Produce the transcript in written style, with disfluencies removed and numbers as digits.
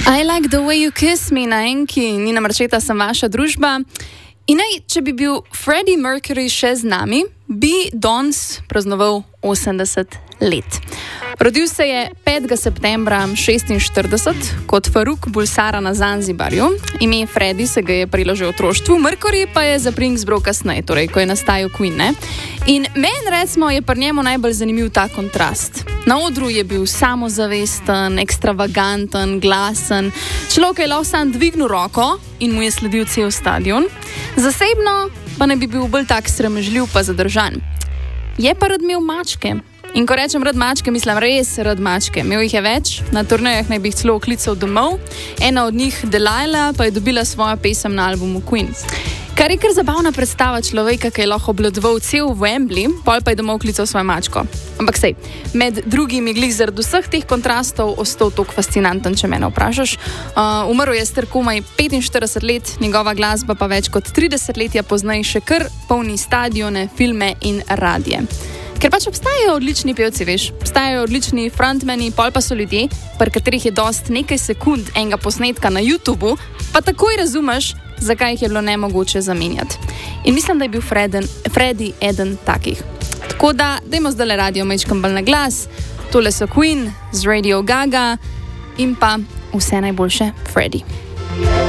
I like the way you kiss me na Enki, Nina Marčeta, sem vaša družba. In če bi bil Freddie Mercury še z nami, bi danes praznoval 80 let. Rodil se je 5. septembra 1946 kot Faruk Bulsara na Zanzibarju. Ime Freddie se ga je prilo že v otroštvu, Mercury pa je zapring zbral kasneje, torej ko je nastajal Queen, ne? In meni recimo je pri njemu najbolj zanimiv ta kontrast. Na odru je bil samozavesten, ekstravaganten, glasen, človek je lahko sam dvignil roko in mu je sledil cel stadion. Zasebno pa ne bi bil bolj tak sramežljiv pa zadržan. Je pa rad imel mačke. In ko rečem rad mačke, mislim res rad mačke. Imel jih je več, na turnejah naj bi jih celo oklical domov. Ena od njih, Delilah, pa je dobila svojo pesem na albumu Queen. Kar je kar zabavna predstava človeka, ki je lahko obvladoval cel Wembley, pol pa je domov klical svojo mačko. Ampak sej, med drugimi glih zaradi vseh teh kontrastov ostal toliko fascinanten, če mene vprašaš. Umrl je star komaj 45 let, njegova glasba pa več kot 30 letja pozneje še kar polni stadione, filme in radije. Ker pač obstajajo odlični pevci, veš, obstajajo odlični frontmeni, pol pa so ljudje, pri katerih je dost nekaj sekund enega posnetka na YouTubu, pa takoj razumeš, zakaj jih je bilo nemogoče zamenjati. In mislim, da je bil Freddie eden takih. Tako da, dajmo zdaj radio mečkam bolj na glas, tole so Queen z Radio Gaga in pa vse najboljše Freddie.